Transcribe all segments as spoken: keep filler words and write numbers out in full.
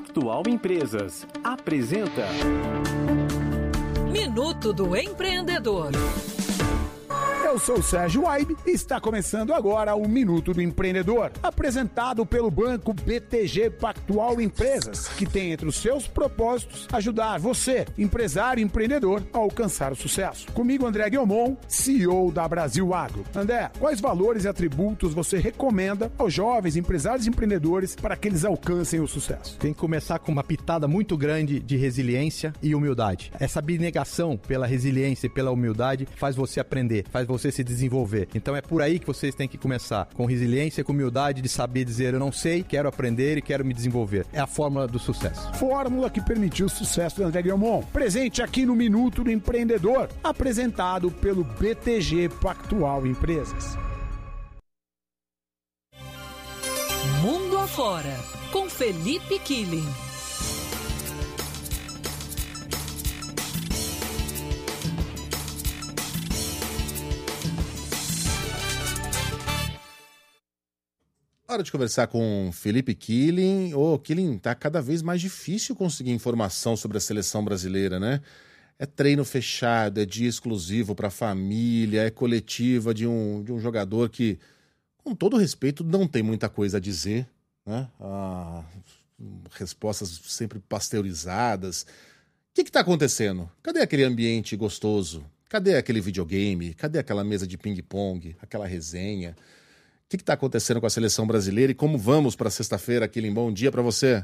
Pactual Empresas apresenta Minuto do Empreendedor. Eu sou o Sérgio Aibe e está começando agora o Minuto do Empreendedor, apresentado pelo Banco B T G Pactual Empresas, que tem entre os seus propósitos ajudar você, empresário e empreendedor, a alcançar o sucesso. Comigo, André Guilmon, C E O da Brasil Agro. André, quais valores e atributos você recomenda aos jovens empresários e empreendedores para que eles alcancem o sucesso? Tem que começar com uma pitada muito grande de resiliência e humildade. Essa abnegação pela resiliência e pela humildade faz você aprender, faz você se desenvolver. Então é por aí que vocês têm que começar, com resiliência, com humildade de saber dizer eu não sei, quero aprender e quero me desenvolver. É a fórmula do sucesso. Fórmula que permitiu o sucesso do André Guilmon. Presente aqui no Minuto do Empreendedor, apresentado pelo B T G Pactual Empresas. Mundo afora, com Felipe Killing. Hora de conversar com Felipe Killing. Ô, oh, Killing, tá cada vez mais difícil conseguir informação sobre a seleção brasileira, né? É treino fechado, é dia exclusivo para a família, é coletiva de um, de um jogador que, com todo respeito, não tem muita coisa a dizer, né? Ah, respostas sempre pasteurizadas. O que que tá acontecendo? Cadê aquele ambiente gostoso? Cadê aquele videogame? Cadê aquela mesa de ping-pong? Aquela resenha? O que está acontecendo com a seleção brasileira e como vamos para sexta-feira, Killing? Bom dia para você.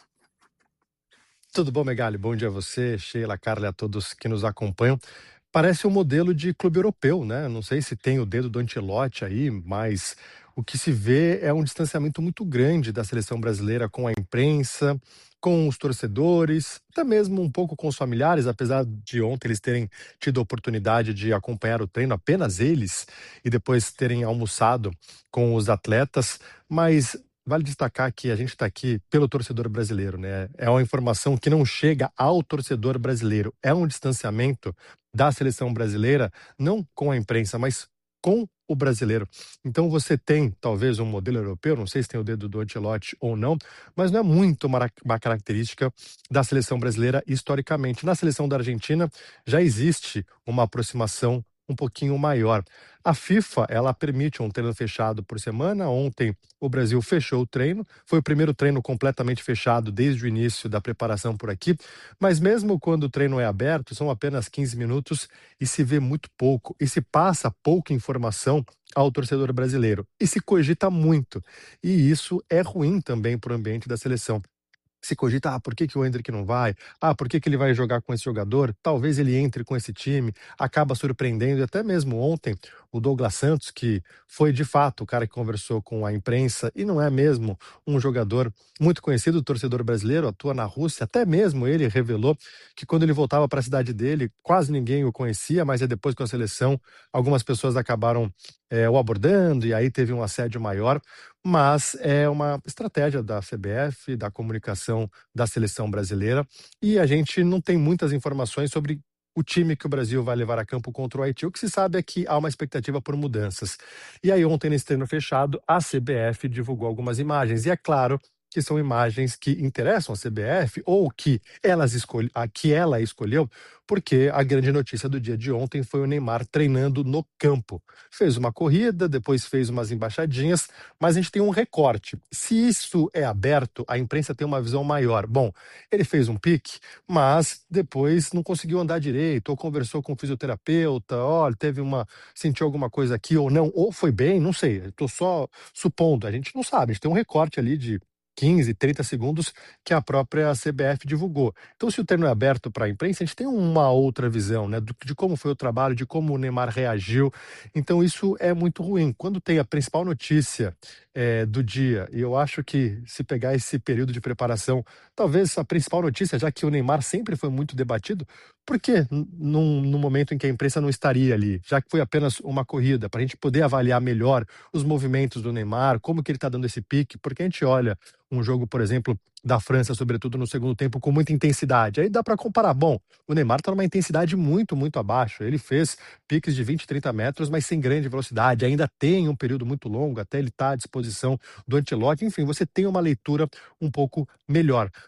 Tudo bom, Megali? Bom dia a você, Sheila, Carla e a todos que nos acompanham. Parece um modelo de clube europeu, né? Não sei se tem o dedo do Ancelotti aí, mas o que se vê é um distanciamento muito grande da seleção brasileira com a imprensa, com os torcedores, até mesmo um pouco com os familiares, apesar de ontem eles terem tido a oportunidade de acompanhar o treino, apenas eles, e depois terem almoçado com os atletas, mas vale destacar que a gente está aqui pelo torcedor brasileiro, né? É uma informação que não chega ao torcedor brasileiro, é um distanciamento da seleção brasileira, não com a imprensa, mas com o brasileiro. Então você tem talvez um modelo europeu, não sei se tem o dedo do Ancelotti ou não, mas não é muito uma, uma característica da seleção brasileira historicamente. Na seleção da Argentina já existe uma aproximação um pouquinho maior. A FIFA, ela permite um treino fechado por semana. Ontem o Brasil fechou o treino, foi o primeiro treino completamente fechado desde o início da preparação por aqui, mas mesmo quando o treino é aberto, são apenas quinze minutos e se vê muito pouco, e se passa pouca informação ao torcedor brasileiro, e se cogita muito, e isso é ruim também para o ambiente da seleção. Se cogita, ah, por que, que o Endrick não vai? Ah, por que, que ele vai jogar com esse jogador? Talvez ele entre com esse time, acaba surpreendendo. E até mesmo ontem, o Douglas Santos, que foi de fato o cara que conversou com a imprensa, e não é mesmo um jogador muito conhecido do torcedor brasileiro, atua na Rússia, até mesmo ele revelou que quando ele voltava para a cidade dele, quase ninguém o conhecia, mas é depois com a seleção, algumas pessoas acabaram é, o abordando, e aí teve um assédio maior. Mas é uma estratégia da C B F, da comunicação da seleção brasileira, e a gente não tem muitas informações sobre o time que o Brasil vai levar a campo contra o Haiti. O que se sabe é que há uma expectativa por mudanças. E aí ontem, nesse treino fechado, a C B F divulgou algumas imagens, e é claro que são imagens que interessam a C B F ou que, elas escolhe, a que ela escolheu, porque a grande notícia do dia de ontem foi o Neymar treinando no campo. Fez uma corrida, depois fez umas embaixadinhas, mas a gente tem um recorte. Se isso é aberto, a imprensa tem uma visão maior. Bom, ele fez um pique, mas depois não conseguiu andar direito, ou conversou com o fisioterapeuta, olha, teve uma, sentiu alguma coisa aqui ou não, ou foi bem, não sei, estou só supondo, a gente não sabe, a gente tem um recorte ali de quinze, trinta segundos que a própria C B F divulgou. Então, se o treino é aberto para a imprensa, a gente tem uma outra visão, né, do, de como foi o trabalho, de como o Neymar reagiu. Então, isso é muito ruim. Quando tem a principal notícia é, do dia, e eu acho que se pegar esse período de preparação, talvez a principal notícia, já que o Neymar sempre foi muito debatido, por que num, num momento em que a imprensa não estaria ali, já que foi apenas uma corrida, para a gente poder avaliar melhor os movimentos do Neymar, como que ele está dando esse pique, porque a gente olha um jogo, por exemplo, da França, sobretudo no segundo tempo, com muita intensidade. Aí dá para comparar. Bom, o Neymar está numa intensidade muito, muito abaixo. Ele fez piques de vinte, trinta metros, mas sem grande velocidade. Ainda tem um período muito longo, até ele estar tá à disposição do Ancelotti. Enfim, você tem uma leitura um pouco melhor.